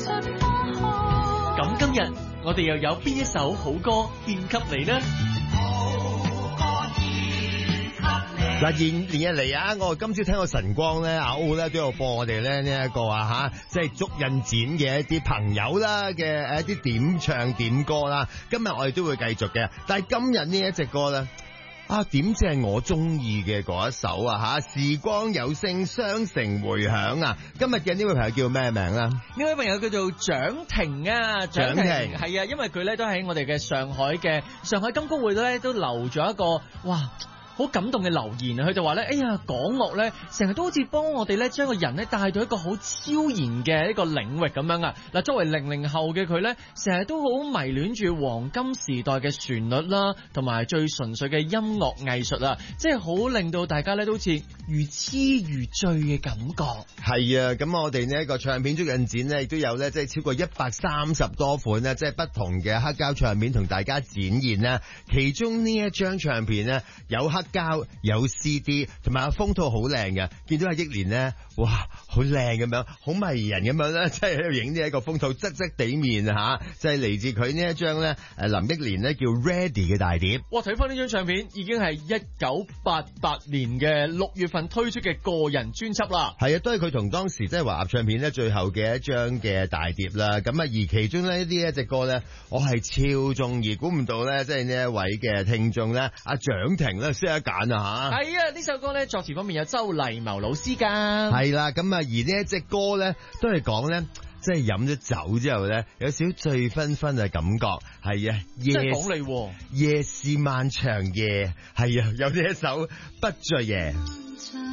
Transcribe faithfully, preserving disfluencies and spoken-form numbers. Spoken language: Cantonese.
咁今日我哋又有邊一首好歌獻給你呢？ 嗱，連連日嚟啊！我今朝聽過晨光咧，阿 O 咧都有播我哋咧呢一個啊吓，即係足印展嘅一啲朋友啦嘅一啲點唱點歌啦。今日我哋都會繼續嘅，但係今日呢一隻歌咧。啊，點知係我中意嘅嗰一首啊吓，時光有聲，雙城回響啊！今日嘅呢位朋友叫咩名啦？ 呢位朋友叫做蔣婷啊， 蔣婷係啊，因為佢咧都喺我哋嘅上海嘅上海金曲會咧都留咗一個哇。好感動嘅留言啊！佢就話咧，哎呀，港樂咧成日都好似幫我哋咧將個人咧帶到一個好超然嘅一個領域咁樣啊！嗱，作為零零後嘅佢咧，成日都好迷戀住黃金時代嘅旋律啦，同埋最純粹嘅音樂藝術啊，即係好令到大家咧都好似如痴如醉嘅感覺。 係啊，咁我哋呢一個唱片足印展咧，亦都有咧即係超過一百三十多款咧，即係不同嘅黑膠唱片同大家展現啦。其中呢一張唱片咧有黑膠有 C D， 同埋個封套好靚嘅，見到阿憶蓮咧，哇，好靚咁樣，好迷人咁樣咧，即係喺度影呢一個封套，側側地面吓，就係嚟自佢呢一張咧，誒林憶蓮咧叫 Ready 嘅大碟。 哇，睇翻呢張唱片已經係一九八八年嘅六月份推出嘅個人專輯啦。 係啊，都係佢同當時即係華納唱片咧最後嘅一張嘅大碟啦。咁啊，而其中咧呢一隻歌咧，我係超中意，估唔到咧，即係呢一位嘅聽眾咧，阿蔣婷咧識得揀啊吓。 係啊，呢首歌咧作詞方面有周麗茂老師噶。 係啦，咁啊，而呢一隻歌咧都係講咧，即係飲咗酒之後咧，有少少醉醺醺嘅感覺。係啊， 即係講你喎， 夜是漫長夜，係啊，有呢一首不醉夜。